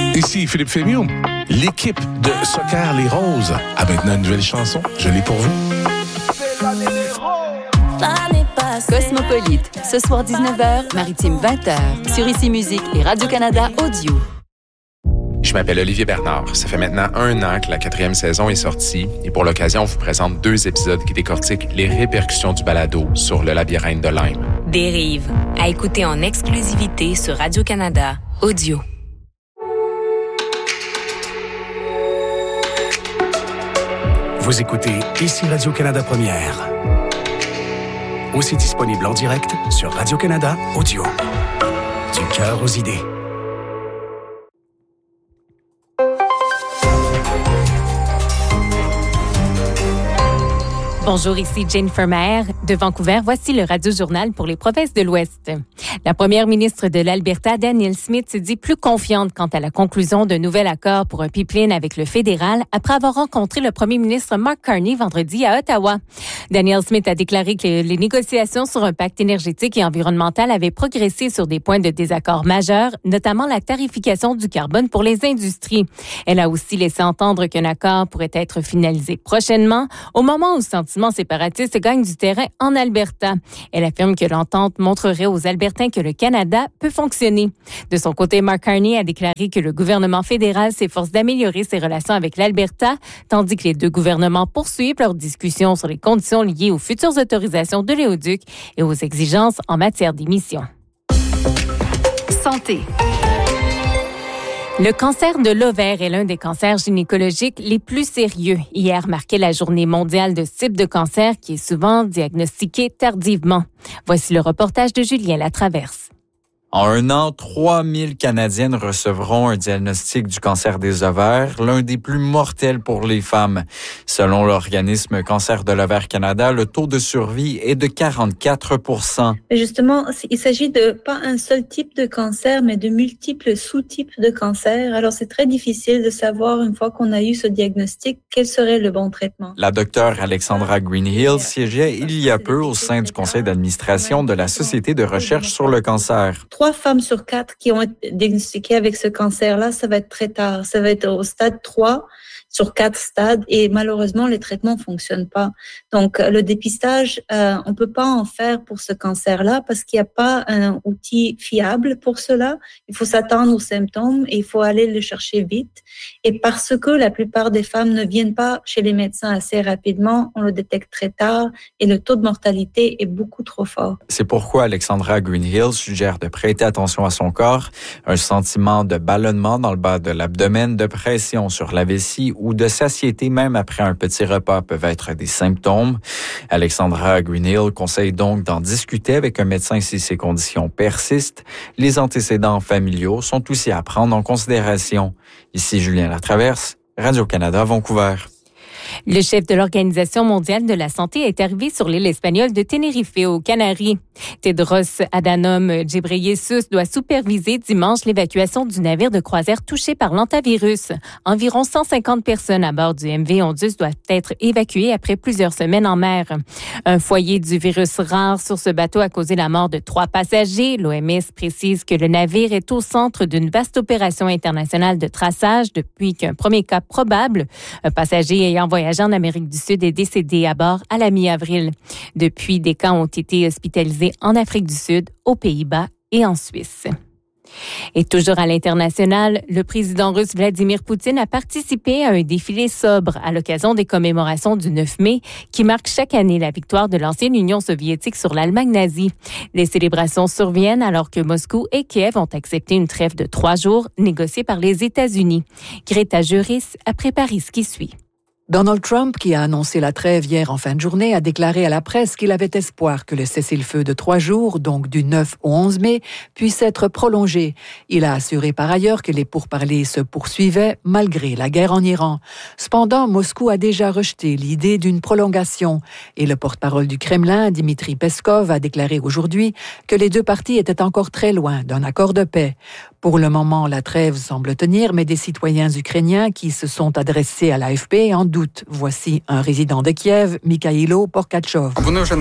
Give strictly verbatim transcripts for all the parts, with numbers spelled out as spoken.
Ici Philippe Fémieux. L'équipe de Soccer Les Roses a maintenant une nouvelle chanson. Je l'ai pour vous. Cosmopolite, ce soir dix-neuf heures, Maritime vingt heures, sur Ici Musique et Radio-Canada Audio. Je m'appelle Olivier Bernard. Ça fait maintenant un an que la quatrième saison est sortie et pour l'occasion, on vous présente deux épisodes qui décortiquent les répercussions du balado sur le labyrinthe de Lyme. Dérive, à écouter en exclusivité sur Radio-Canada Audio. Vous écoutez Ici Radio-Canada Première. Aussi disponible en direct sur Radio-Canada Audio. Du cœur aux idées. Bonjour, ici Jennifer Maher de Vancouver. Voici le Radio-Journal pour les provinces de l'Ouest. La première ministre de l'Alberta, Danielle Smith, se dit plus confiante quant à la conclusion d'un nouvel accord pour un pipeline avec le fédéral après avoir rencontré le premier ministre Mark Carney vendredi à Ottawa. Danielle Smith a déclaré que les négociations sur un pacte énergétique et environnemental avaient progressé sur des points de désaccord majeurs, notamment la tarification du carbone pour les industries. Elle a aussi laissé entendre qu'un accord pourrait être finalisé prochainement, au moment où le sentiment séparatiste gagne du terrain en Alberta. Elle affirme que l'entente montrerait aux Albertains que le Canada peut fonctionner. De son côté, Mark Carney a déclaré que le gouvernement fédéral s'efforce d'améliorer ses relations avec l'Alberta, tandis que les deux gouvernements poursuivent leurs discussions sur les conditions liées aux futures autorisations de l'éoduc et aux exigences en matière d'émissions. Santé. Le cancer de l'ovaire est l'un des cancers gynécologiques les plus sérieux. Hier marquait la journée mondiale de ce type de cancer qui est souvent diagnostiqué tardivement. Voici le reportage de Julien Latraverse. En un an, trois mille Canadiennes recevront un diagnostic du cancer des ovaires, l'un des plus mortels pour les femmes. Selon l'organisme Cancer de l'ovaire Canada, le taux de survie est de quarante-quatre pour cent. Justement, il s'agit de pas un seul type de cancer, mais de multiples sous-types de cancer. Alors, c'est très difficile de savoir, une fois qu'on a eu ce diagnostic, quel serait le bon traitement. La docteure Alexandra Greenhill siégeait il y a peu au sein du conseil d'administration de la Société de recherche sur le cancer. Trois femmes sur quatre qui ont été diagnostiquées avec ce cancer-là, ça va être très tard. Ça va être au stade trois sur quatre stades et malheureusement, les traitements ne fonctionnent pas. Donc, le dépistage, euh, on ne peut pas en faire pour ce cancer-là parce qu'il n'y a pas un outil fiable pour cela. Il faut s'attendre aux symptômes et il faut aller le chercher vite. Et parce que la plupart des femmes ne viennent pas chez les médecins assez rapidement, on le détecte très tard et le taux de mortalité est beaucoup trop fort. C'est pourquoi Alexandra Greenhill suggère de prêter attention à son corps, un sentiment de ballonnement dans le bas de l'abdomen, de pression sur la vessie ou de satiété même après un petit repas peuvent être des symptômes. Alexandra Greenhill conseille donc d'en discuter avec un médecin si ces conditions persistent. Les antécédents familiaux sont aussi à prendre en considération. Ici Julien Latraverse, Radio-Canada, Vancouver. Le chef de l'Organisation mondiale de la santé est arrivé sur l'île espagnole de Tenerife, aux Canaries. Tedros Adhanom Ghebreyesus doit superviser dimanche l'évacuation du navire de croisière touché par l'hantavirus. Environ cent cinquante personnes à bord du M V Ondus doivent être évacuées après plusieurs semaines en mer. Un foyer du virus rare sur ce bateau a causé la mort de trois passagers. L'O M S précise que le navire est au centre d'une vaste opération internationale de traçage depuis qu'un premier cas probable, un passager ayant voyagé en Amérique du Sud, est décédé à bord à la mi-avril. Depuis, des cas ont été hospitalisés en Afrique du Sud, aux Pays-Bas et en Suisse. Et toujours à l'international, le président russe Vladimir Poutine a participé à un défilé sobre à l'occasion des commémorations du neuf mai qui marque chaque année la victoire de l'ancienne Union soviétique sur l'Allemagne nazie. Les célébrations surviennent alors que Moscou et Kiev ont accepté une trêve de trois jours négociée par les États-Unis. Greta Juris a préparé ce qui suit. Donald Trump, qui a annoncé la trêve hier en fin de journée, a déclaré à la presse qu'il avait espoir que le cessez-le-feu de trois jours, donc du neuf au onze mai, puisse être prolongé. Il a assuré par ailleurs que les pourparlers se poursuivaient malgré la guerre en Iran. Cependant, Moscou a déjà rejeté l'idée d'une prolongation et le porte-parole du Kremlin, Dmitri Peskov, a déclaré aujourd'hui que les deux parties étaient encore très loin d'un accord de paix. Pour le moment, la trêve semble tenir, mais des citoyens ukrainiens qui se sont adressés à l'A F P en doutent. Voici un résident de Kiev, Mikhailo Porkachov.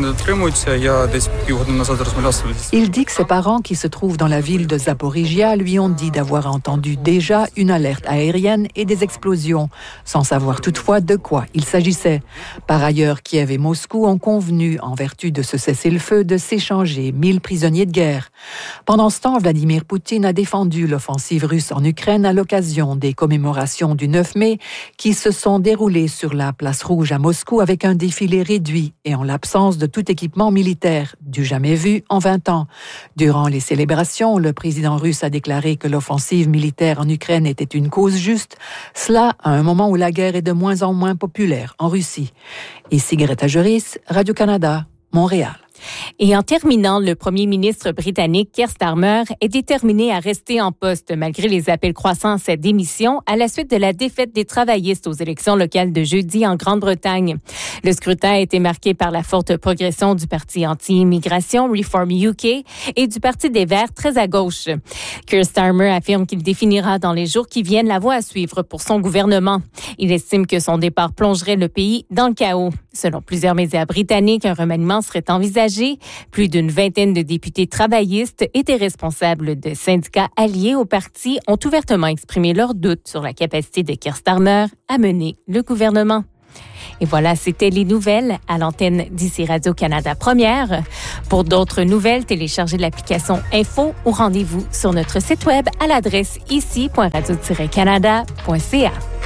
Il dit que ses parents qui se trouvent dans la ville de Zaporizhia lui ont dit d'avoir entendu déjà une alerte aérienne et des explosions, sans savoir toutefois de quoi il s'agissait. Par ailleurs, Kiev et Moscou ont convenu, en vertu de ce cessez-le-feu, de s'échanger mille prisonniers de guerre. Pendant ce temps, Vladimir Poutine a défendu l'offensive russe en Ukraine à l'occasion des commémorations du neuf mai qui se sont déroulées sur la place rouge à Moscou avec un défilé réduit et en l'absence de tout équipement militaire, du jamais vu en vingt ans. Durant les célébrations, le président russe a déclaré que l'offensive militaire en Ukraine était une cause juste, cela à un moment où la guerre est de moins en moins populaire en Russie. Ici Greta Juris, Radio-Canada, Montréal. Et en terminant, le premier ministre britannique Keir Starmer est déterminé à rester en poste malgré les appels croissants à sa démission à la suite de la défaite des travaillistes aux élections locales de jeudi en Grande-Bretagne. Le scrutin a été marqué par la forte progression du parti anti-immigration Reform U K et du Parti des Verts très à gauche. Keir Starmer affirme qu'il définira dans les jours qui viennent la voie à suivre pour son gouvernement. Il estime que son départ plongerait le pays dans le chaos. Selon plusieurs médias britanniques, un remaniement serait envisagé. Plus d'une vingtaine de députés travaillistes et des responsables de syndicats alliés au parti ont ouvertement exprimé leurs doutes sur la capacité de Keir Starmer à mener le gouvernement. Et voilà, c'était les nouvelles à l'antenne d'ici Radio-Canada Première. Pour d'autres nouvelles, téléchargez l'application Info ou rendez-vous sur notre site web à l'adresse ici point radio tiret canada point c a.